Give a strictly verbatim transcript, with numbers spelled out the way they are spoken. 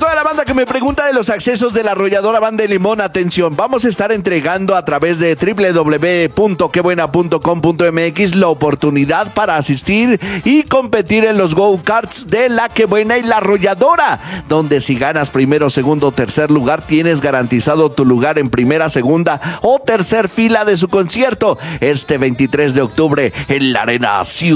toda la banda que me pregunta de los accesos de la arrolladora Van de Limón, atención, vamos a estar entregando a través de doble u doble u doble u punto que buena punto com punto m x la oportunidad para asistir y competir en los go-karts de la Que Buena y la Arrolladora, donde si ganas primero, segundo o tercer lugar, tienes garantizado tu lugar en primera, segunda o tercer fila de su concierto este veintitrés de octubre en la Arena Ciudad